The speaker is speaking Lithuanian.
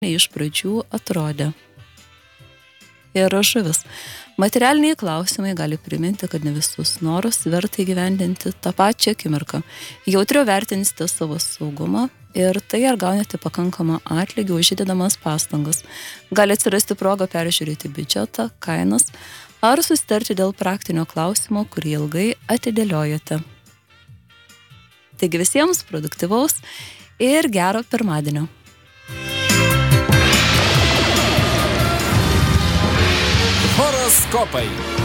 iš pradžių atrodė. Ir žuvis. Materialiniai klausimai gali priminti, kad ne visus norus verta įgyvendinti tą pačią akimirką. Jautriau vertinsite savo saugumą ir tai ar gaunate pakankamą atlygį už įdedamas pastangas. Gali atsirasti proga peržiūrėti biudžetą, kainas ar susitarti dėl praktinio klausimo, kurį ilgai atidėliojate. Taigi visiems produktyvaus ir gero pirmadienio. Horoskopai.